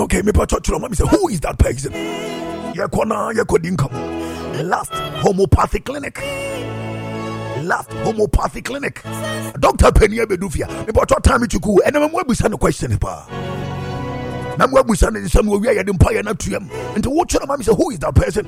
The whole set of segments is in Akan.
Okay, me pacho chula mami say who is that person? Ya kodin come. Last homeopathy clinic. Dr. Penny Bedufia. Me pacho time chuku. And I'm we send a question pa. Now we send some we are the empire na tuyam. And to watch chula mami say who is that person?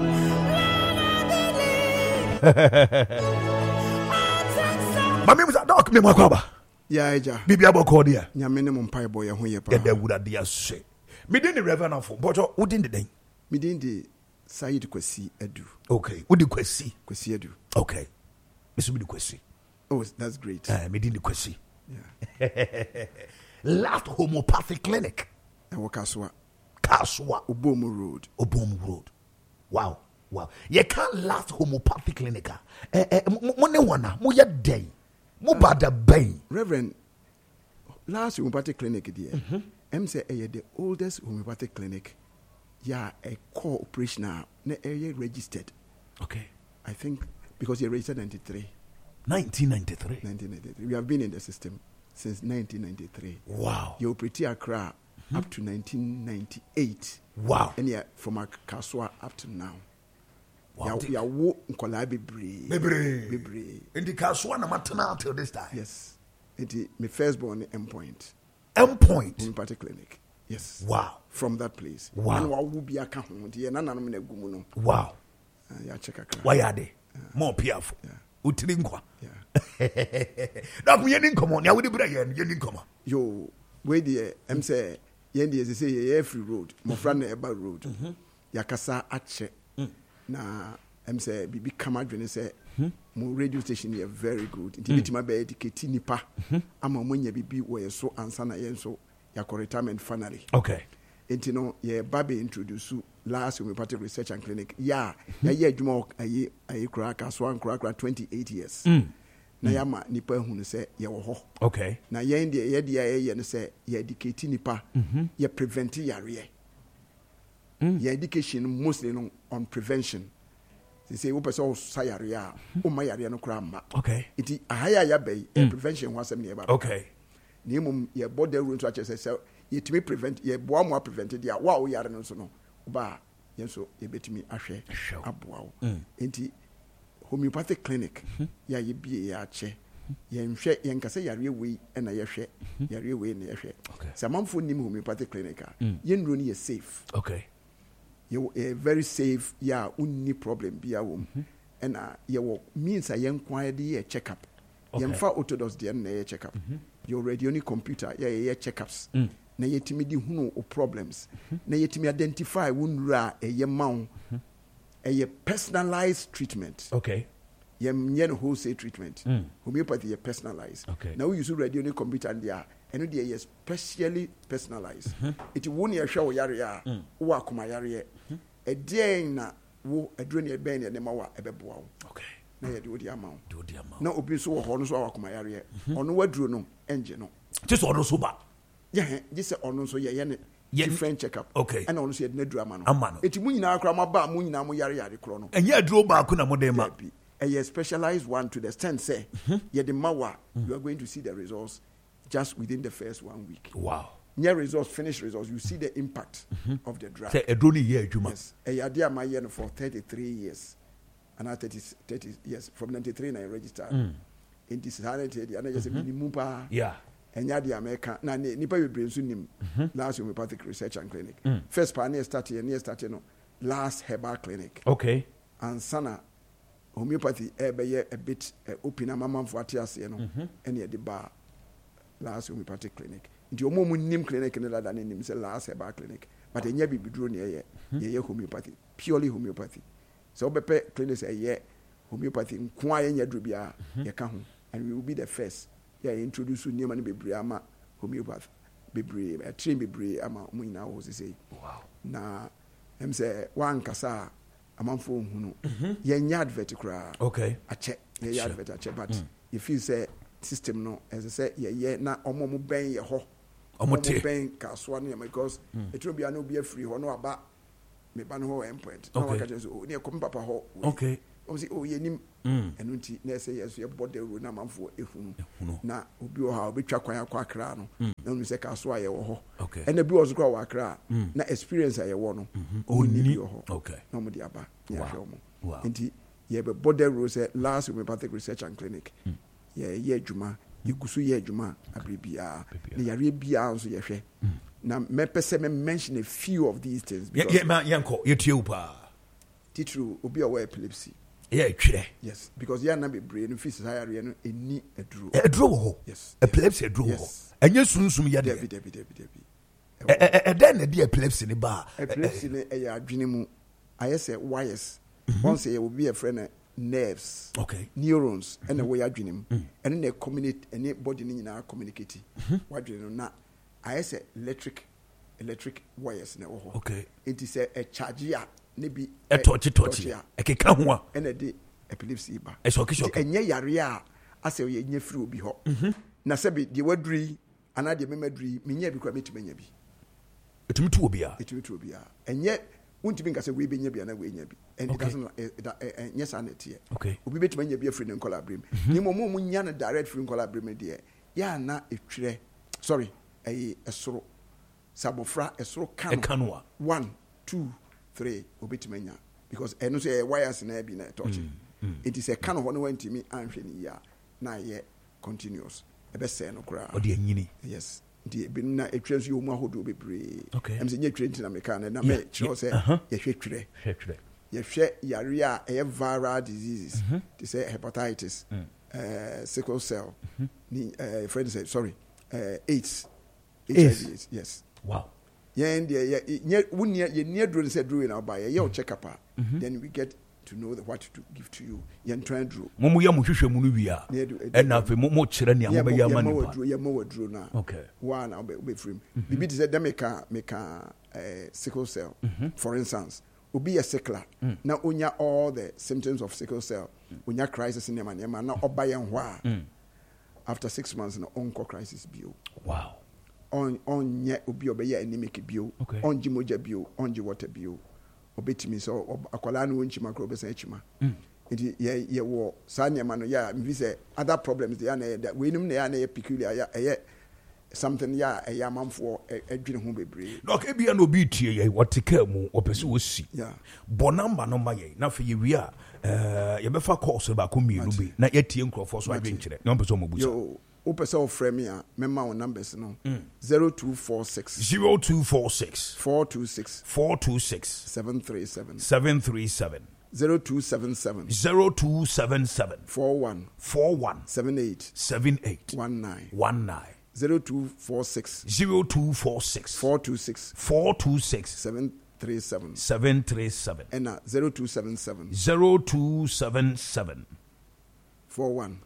Mami was a doc me makwaba. Yeah, Eja. Bibia boko dia. Nya minimum pie boy ho ye pa. Get there would a dear say. Me didn't the reverend for but who didn't the day? Me didn't the Said Kwesi Edu. Okay. Who did Kwesi Edu. Okay. This will be the Kwesi. Oh, that's great. Me didn't the Kwesi. Yeah. Last homeopathic clinic. Kaswa. Obomu Road. Wow. You can't last homeopathic clinic. Money wana. Mo ya day. Mo bada bay. Reverend, last homeopathic clinic there. Say the oldest homeopathic clinic. Yeah, a core operational. Registered. Okay. I think because you registered 1993. We have been in the system since 1993. Wow. You operate Accra up to 1998. Wow. And yeah, from Kaswa up to now. Wow. Ya wo nkola bebre. In the Kaswa na matana till this time. Yes. It my firstborn endpoint. Homeopathic clinic. Yes. Wow. From that place. Wow. And wa wo bia ka ho de na nanom na gumu no. Wow. Ya check Accra. Why are they? More piafo. Utiri nkwa. Yeah. Doc me yen come on. Ya we dey bra yen come on. Yo, we dey say yen dey say ye free road. Mo fra na eba road. Yakasa ache. Na say bibi kama dwene say mo radio station here very good. Nti bitima be educate nipa. Ama mo nya bibi wo ye so ansa na yen so yakọ retirement finally. Okay. Nti no ye babe introduce last homeopathic research and clinic. Yeah, ye adwuma ayi kura Kaswa kura 28 years. Na yama nipa hu no say ye wo ho. Okay. Na ye ndi ye no say ye educate nipa. Ye prevent yare. Ye education mostly no on prevention. They say, "Opeso sayaria, umayaria no krama." Okay. Iti ahaya ya bay prevention was near. Okay. Nimum ye body room to actually say, "Ye to me prevent ye boa prevented ya wow yara no so no ba yenso ye betimi ahwe aboa. Enti homeopathic clinic ya ye bie ya che ye nhwe ye nkase yare we na ye hwe yare we na ye hwe. Samamfo nim homeopathic clinic ye nro ni ye safe. Okay. You very safe, yeah, unni problem be a womb. And you means a young quiet checkup. Yamfa orthodox DNA checkup. Your radionic computer, yeah, checkups. Na yetimidi huno or problems. Na yetimi identify wunra a yamount a personalized treatment. Okay. Yen wholesale treatment. Homeopathy personalized. Okay. Now we use radionic computer and there. And they are specially personalized. It won't ya show yarea, wa kuma yarea. A day na wo a drone ben and mawa ebeboa. Okay. Na ya do the amount. No open so horns wa kuma yarea. On what drew no engine. Just on so bad. Yeah, this on so different checkup. Okay. And also had no drama. It win now grandma ba moon na mo yarea the chrono. And yet draw back on a modema. A specialized one to the extent say, yeah, the mawa, you are going to see the results. Just within the first 1 week. Wow. Near results, finished results, you see the impact of the drug. Say a drone year, Juma. Yes. A year my year for 33 years. And I 30 years. From 93 I registered. In this sanity, and I just minimum. Yeah. And yadi America. Now, Nipa will bring soon last homeopathic research and clinic. First pioneer started no last herbal clinic. Okay. And sana homeopathy a bit open a mamma for Atias, and yet the bar. Last homeopathic clinic. Into your mom name clinic and other than him say last herbal clinic. But in be drawn ye homeopathy, purely homeopathy. So bepe clinics a ye homeopathy in quiet ya drubia ye can and we will be the first. Yeah, introduce new money be ama homeopathy. Be a train be ama muina was say. Wow. Na say one kasa a man for who ye advert cry. Okay. A check ye advert a check, but if you say system no as I say yeah na omo ben ye ho omo ben Kaswa ne because it will be no be free ho no aba me ba no ho endpoint no waka just o ne kom papa ho okay ɔsi yenim ɛno nti na ɛsɛ yɛ so yɛbɔ dawuro na amanfoɔ ehunu na obi wɔ ha obetwa kwan akɔ Accra no na ɔno sɛ kaso a yɛwɔ hɔ ɛna bi wɔ so kɔ wɔ Accra na experience a yɛwɔ no ɔni bi wɔ hɔ na ɔmo de aba na yɛhwɛ ɔmo nti yɛbɛbɔ dawuro sɛ Last Homeopathic Research and Clinic yɛyɛ adwuma yɛgu so yɛ adwuma abere biara na yareɛ biara nso yɛhwɛ na mɛpɛ sɛ mɛ mention a few of these things yɛnkɔ yɛtie wo paa titiri obi a ɔwɔ epilepsy twerɛ yes because yɛana bebree no fi saa yareɛ no ɛni aduro wɔ hɔ yes epilepsy aduro wɔ hɔ ɛnyɛ sunsum yɛ deɛ ɛdɛn na di epilepsy ne ba epilepsy ne ɛyɛ adwene mu ayɛ sɛ wires wɔn sɛ yɛ obi yɛ frɛ no nerves neurons ɛna wɔyɛ adwene mu ɛno na communicate ɛne body ne nyinaa communicate wadwene no na ayɛ sɛ electric wires na ɛwɔ hɔ nti sɛ ɛcharge a ne bi ɛtɔkye a ɛkeka ho a ɛna de epilepsy ba ɛsɔke ɛnyɛ yareɛ a asɛ ɔyɛ nyɛ firi obi hɔ na sɛ deɛ waduri anaa deɛ mɛmaduri menyɛ bi kora mɛtumi anya bi ɛtumi to obiara ɛnyɛ wontumi nka sɛ wei bɛnya bi anaa wei nya bi ɛnyɛ saa na ɛteɛ obi bɛtumi anya bi afiri ne nkɔla aberɛ mu ne mmom mu nya no direct firi nkɔla aberɛ mu deɛ yɛana ɛtwerɛ ɛyɛ ɛsoro sɛ abɔfra ɛsoro ka no 1 2 3 obɛtumi anya because ɛno nso ɛyɛ wires na bi na ɛtɔkye nti sɛ ka no hɔ no wantumi anhwɛ no yie a na ɛyɛ continuous ɛbɛsɛe no koraa ɔde anyini yes nti ebinom na etwerɛ nso yɛ ɔmu ahodoɔ bebree ɛm sɛ nyɛ twerɛ nti na meka no na mɛkyerɛw sɛ yɛhwɛ twerɛ yɛhwɛ yare a ɛyɛ viral diseases te sɛ hepatitis sickle cell friend sɛ AIDS HIV yes wow yɛn deɛ yɛni aduro no sɛ aduro na ɔba yɛyɛ wo check up a then we get to know what to give to you yɛntran duro mo yɛ mo hwehwɛ mu no wie a ɛna afei mo kyerɛ nea mobɛyɛ ama nipa yɛma waduro no a woa na wobɛfirim biribi te sɛ dɛ meka sickle cell for instance obi yɛ sickler na onya all the symptoms of sickle cell onya crisis nneɛma na ɔba yɛn hɔ a after 6 months na ɔnkɔ crisis bio wow ɔnyɛ obi ɔbɛyɛ anemic bio ɔngye mogya bio ɔngye water bio obetimi sɛ akwalaa no wɔnkyima kora ɔbɛsan akyima nti yɛwɔ saa nneɛma no yɛ a mfi sɛ other problems de yɛ na yɛda weinom na yɛ na yɛ peculiar ɛyɛ something yɛ a ɛyɛ amanfoɔ adwene ho bebree dɔk ebia na obi tie yɛ wɔte kaa mu ɔpɛ sɛ wɔsi bɔ namba no ma yɛ na afei yɛwie a yɛbɛfa course no baako mmienu bi na yɛtie nkurɔfoɔ so adwenkyerɛ na ɔmpɛ sɛ ɔmɔbusa wopɛ sɛ wofrɛ me a mɛma wo numbers no 0246 426 737 0277 41 78 19 0246 426 737 ɛna 0277 41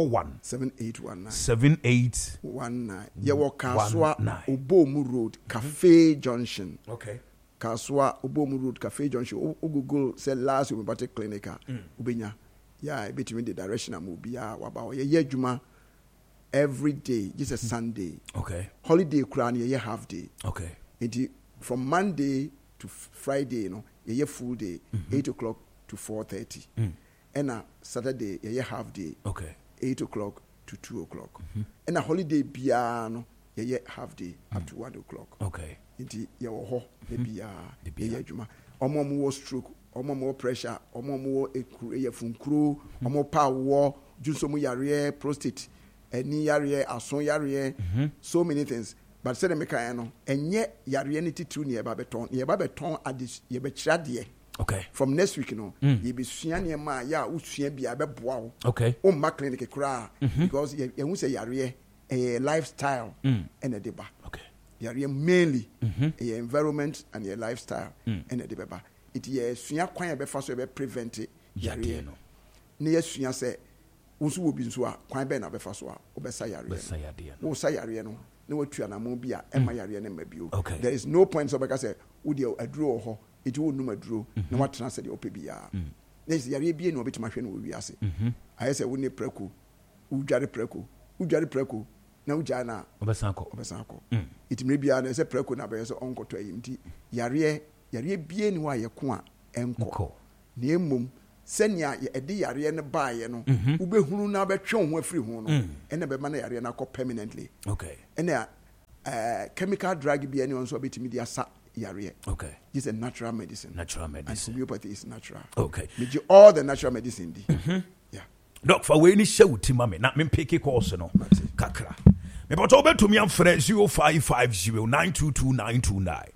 7819 yɛwɔ Kaswa Obomu Road Cafe Junction Kaswa Obomu Road Cafe Junction o Google say Last Homeopathic Clinic ubenya ya ebetimi the direction am obia waba yɛ adwuma every day just a Sunday holiday kura na yɛ half day nti from Monday to Friday you know yɛ full day 8 o'clock to 4:30 and Saturday yɛ half day 8 o'clock to 2 o'clock and a holiday bia no yɛ half day up to 1 o'clock nti yɛwɔ hɔ bia yɛ adwuma ɔmo mo stroke ɔmo mo pressure ɔmo mo yɛ funkuro ɔmo pa wɔ junso mo yare prostate ɛni yare aso yare so many things but sɛ dem kan no ɛnyɛ yare ne titiri ne yɛba bɛtɔn ade yɛbɛkyerɛ deɛ from next week no yɛbɛsua nneɛma a yɛ a wosua bia bɛboa wo womma clinic koraa because yɛhu sɛ yareɛ ɛyɛ lifestyle ɛna de ba yareɛ mainly ɛyɛ environment and yɛ lifestyle ɛna de bɛba nti yɛsua kwan yɛbɛfa so yɛbɛprevent yareɛ no ne yɛsua sɛ wo nso wɔ bi nso a kwan bɛn na bɛfa so a wobɛsa yareɛ no wosa yareɛ no na watu anamo bi a ɛma yareɛ no ma bio there is no point sɛ wobɛka sɛ wodeɛ aduro wɔ hɔ ɛti wo num aduro na watena sɛ deɛ wopɛ biara na ɛsɛ yareɛ bie na wɔbɛtumi ahwɛ no wɔ wiase ayɛ sɛ wo ne prɛko wodware prɛko na wogyaa no a wobɛsan kɔ ɛtimire biara na ɛsɛ prɛko na bɛyɛ sɛ ɔnkɔtɔ ayi nti yareɛ bie ne hɔ a yɛko a ɛnkɔ na mmom senya edi yare ne baaye no ubehunu na betwe ho afiri ho no ene be ma na yare na permanently. Okay. Ene chemical drug bi ene onso betimi di asa yare. Okay. This is a natural medicine. Natural medicine. And homeopathy is natural. Okay. Meji all the natural medicine di. Yeah. Doc for we ni shewuti mame na me pick course no. Kakra. Me boto betumi amfre 0550922929.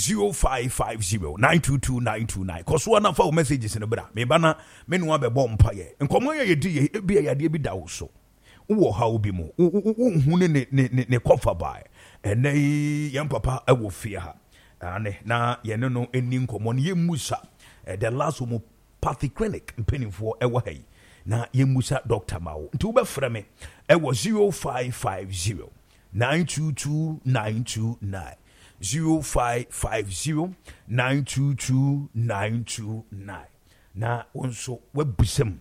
0550922929 koso na fa o messages ne bra me bana me no abebo mpaye nkomo ye di e bia yade bi da wo so wo ha obi mu hu ne kofa bai ene ye papa e wo fie ha ane na ye no eni nkomo ne ye musa the last homeopathic clinic mpenifo e wo hai na ye musa doctor mawo nti wo be frɛ me e wo 0550922929 0550922929 na onso wabusam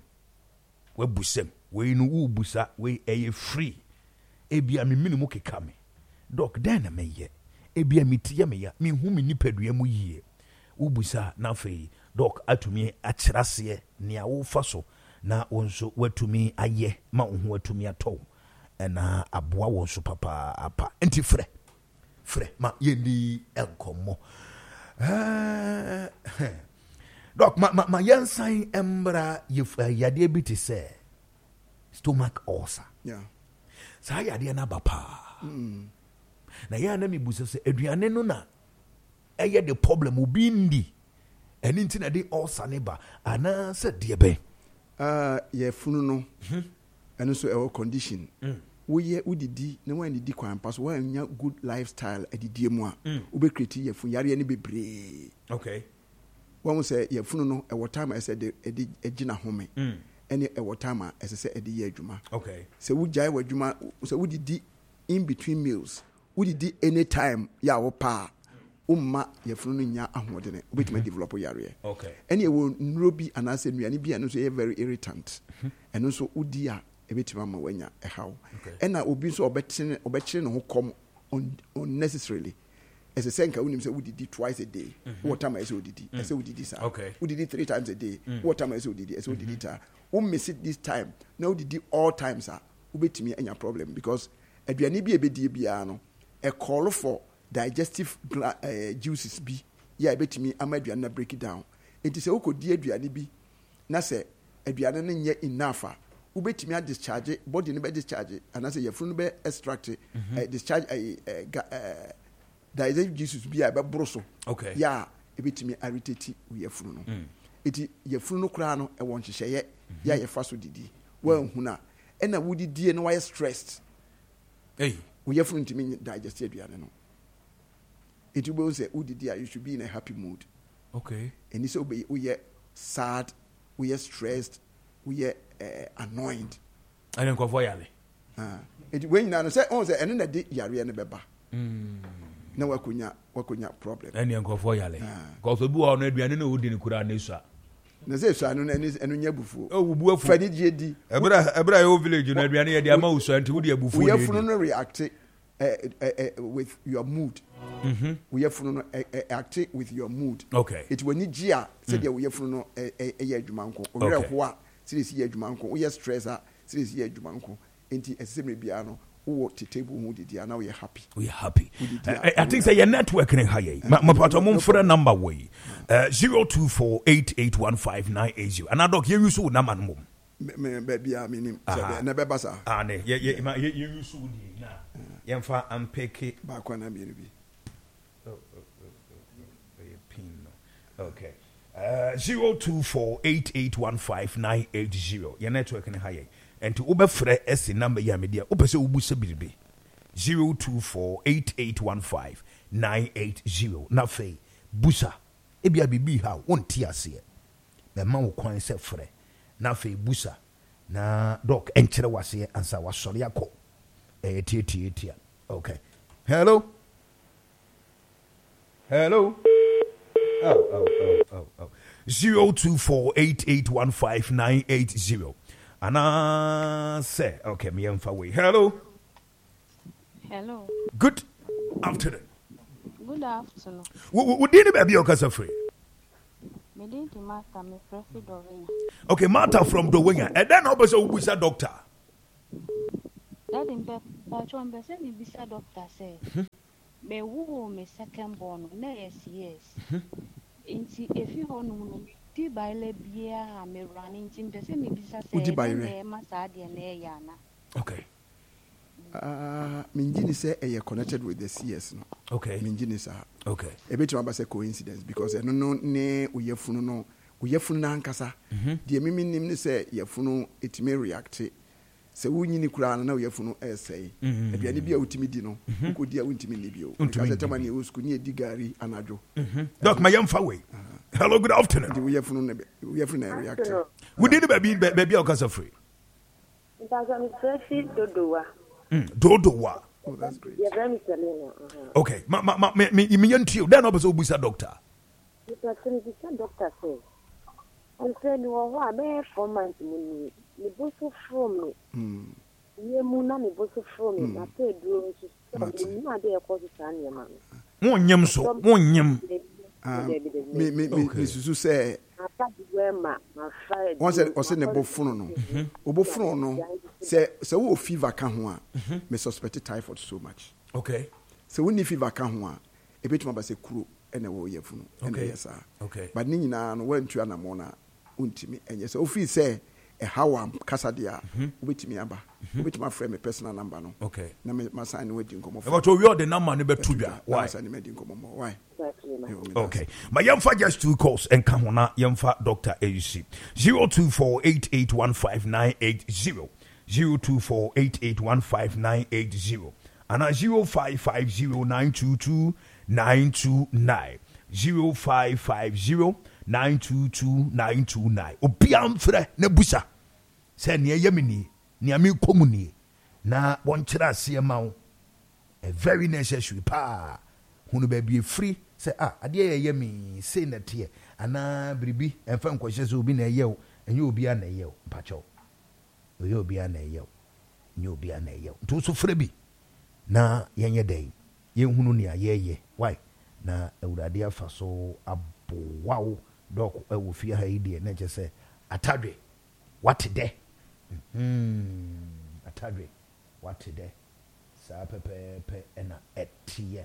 we no wo busa we eye free ebia me minimu keka me doc dan na meye ebia metiye me ya me hu me nipadua mu yie wo busa na fei doc atumi akyerase ne awo fa so na onso watumi aye ma ho watumi atɔ na aboa wonso papa apa enti frɛ ma yendi enkomo doc ma yensan embra yade bi te say stomach ulcer. Yeah. Sa yade na bapa. Na ya na mi busa se aduane no na eye the problem obi ndi eni nti na de ulcer ne ba ana se de be. Ye funu no. Eno so e condition. Woye udidi na wan didi kwan pass wan nya good lifestyle adidie mu a ube create ye fun yare ne bebre. Okay. Wan say ye funu no e water ma say de egina home ene e water ma ese say edi ye adwuma. Okay. Se wujai wadwuma se wudidi in between meals wudidi anytime ya wo pa umma ye funu no nya ahodene obetuma develop yare. Okay. Ene e wo nro bi anase nuane bi anu so ye very irritant. Eno so udi a ebetima ma wanya ehaw ena obi so obetene no kom unnecessarily as a senka unim say udidi twice a day what time I say udidi I say udidi sir udidi 3 times a day what time I say udidi I say udidi ta miss it this time now udidi all times sir ubetimi anya problem because aduane bi ebedie bia no a call for digestive juices bi ya ebetimi ama aduane na break it down it is okodi aduane bi na say aduane no nye enough ubetimi a discharge body no be discharge and I say your funu be extract discharge digestive juices bi a be broso okay ya ebetimi irritate your funu no eti your funu no kra no e won hyehyeye ya ye fa so didi wa huna e na wudi die no why stressed we your funu ntimi digest aduane no eti bo say udidi you should be in a happy mood okay and so we sad we are stressed we are annoyed and go for yale it when na say on say eno na de yare ne beba na wakonya problem and go for yale because obi wa no aduane na odi ne kura na so na say so anu enu nya bufu o bu afu fadi die di ebra yo village na aduane ye de ama uso anti wo de abufu we have no react with your mood we have no act with your mood okay it when you gia say we have no adwuma nko ore ho a serious ye adwuma nko we stressor serious ye adwuma nko enti eseme bia no wo table hu didi na we happy I think say your network in high my pato mum for a number way 0248815980 and doc you use na man mum me bia minim say na beba sa ne you use di na yemfa ampeke ba kwa na bi okay 0248815980 your network in high and to ubefre esi number ya media upese ubusa biribi 0248815980 na fe busa ebia bibi ha wonti ase be ma wo kwan se frɛ na fe busa na doc enkyere wase ansa wasɔre akɔ tietia okay hello oh 0248815980 and say okay me am away hello good afternoon we didn't baby okasa free Okay, Martha from Dowenya. And then also we say doctor. That in Patron Bessie beside doctor say. Me woo me second born, yes. If you want to buy le beer, me running to Bessie me beside Masadi and Yana. Okay. Minjini say are connected with the CS. No. Okay. Minjini sa. Okay. A bit of a coincidence because I don't know ne uyefunu no uyefunu na nkasa. The mimi nimni say yefunu it may react. Se wunyini kura na uyefunu say. Ebiani bia utimi di no. Ko dia untimi ni bio. Because tama ni usku ni edigari anadwo. Doc my yamfa way. Hello, good afternoon. The uyefunu na react. We did baby okasa free. It has a fresh dodoa. Dodoa. Oh, that's great. Yeah, very Selena. Okay. Me you. Then also busa doctor. Because the doctor says, I'm saying you are there for months. Me bosu from me. Ye muna me bosu from me. Na pe do so. Me na dey cause Sanya man. Wonyam so. Wonyam. Me susu say. Once I said the bofuno no. Say wo fever ka ho a me suspect typhoid so much. Okay. So when fever ka ho a e betuma ba se kuro ene wo yefunu ene yesa. Okay. But ni nyina no wantu anamo na untimi enye so ofi say e hawam kasa dia obetimi aba obetuma frame me personal number no. Okay. Na me masan we din komo. But we the number ne betudwa. Why? Masan me din komo. Why? Okay. My yamfa just 2 calls and kahona yamfa Dr. AUC 024881590 024881590 and 0550922929 0550922929 obiam frɛ na busa sɛ ne yamini ne ami komuni na wonkyerɛ asie ma wo a very necessary pa hunu baby free say adeɛ yɛ me say na tie ana bribi emfa nkwɔhye so obi na ɛyɛ enye obi a na ɛyɛ mpakyɛw oyɛ obi a na ɛyɛ nye obi a na ɛyɛ to so frɛ bi na yenye dai yenhunu ne ayɛyɛ why na awurade afa so abowawo dɔk ɛwɔ fie ha yi deɛ na kyɛ sɛ atadwe wate dɛ atadwe wate dɛ saa pɛpɛɛpɛ ɛna ɛteɛ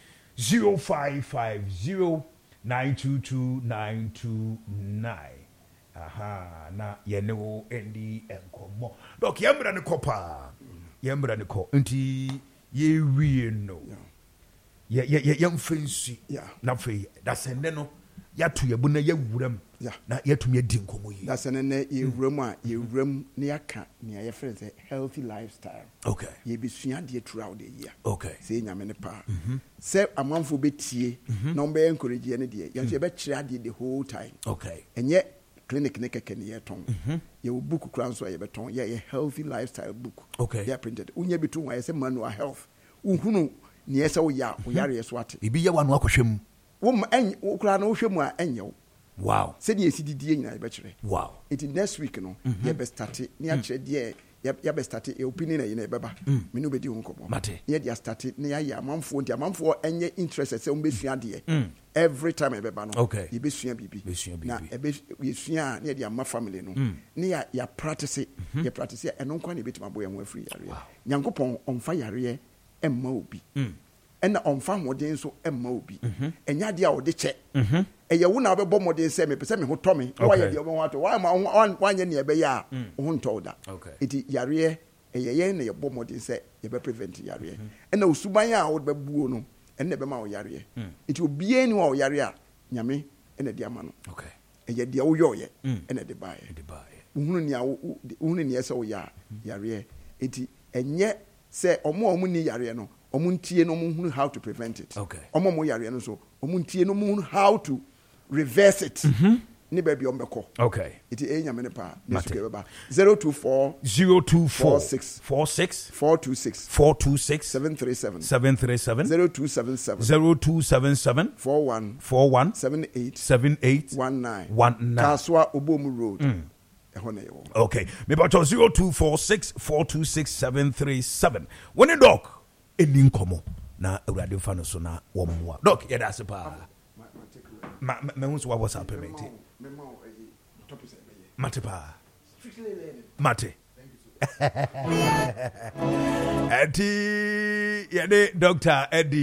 0550922929 aha na yene wo endi enkomo dok yembra ne kopa yembra ne ko nti ye wie no ye yemfensi na fe da sende no ya to ye bu na ya wuram na ya tumi edi nkomo yi da sende ne ye wuram a ye wuram ne aka ne ye friend say healthy lifestyle. Okay. Ye be sua de throughout the year. Okay. Say nyame ne pa say amanfo betie na on be encourage ye ne de ye so be kire ade the whole time. Okay. Enye clinic ne keke ne ye ton ye book kura so ye beton ye healthy lifestyle book. Okay. They are printed unye bitu wa ye say manual health uhunu ne ye say wo ya wo yare so ate bibi ye wanu akohwem wo kura na wo hwemu a enye. Wow. Said ye CDD nyina be kire. Wow. It next week no ye be start ne ya kire de ya be start e opinion na ye na beba me no be di honkomo ye dia start ne ya ya amanfo nti amanfo enye interest say on be sua de every time e beba no okay. Ye be sua bibi na e be ye sua ne dia ma family no ne ya practice ye practice eno kwa ne betima boy ho afiri yare nyankopon onfa yare emma obi ena onfa hoden so emma obi enya de a ode che eye wo na obebo moden se me pese me ho tome wa ye de obo ho ato wa anye ne ebe ya ho nto da iti yare eye ne ye bo moden se ye be prevent yare ena osuban a wo be buo no ena be ma wo yare iti obie ni wo yare a nyame ena de ama no eye de wo yoye ena de bae uhunu ni ese wo ya yare iti enye se omo ni yare no omuntie no muhunu how to prevent it. Omo mo yare no so omuntie no muhunu how to reverse it. Ni baby ombeko. Okay. Iti enya me ne pa nesuke beba 024 46 426 737 0277 41 78 19 Kaswa Obomu Road. Okay. Me about 0246 426 737. When a dog eni nkomo na awurade fa no so na wo mmoa doc yeda se pa ma hu so wa WhatsApp me Mate pa. Mate. Eti yade Dr. Eddie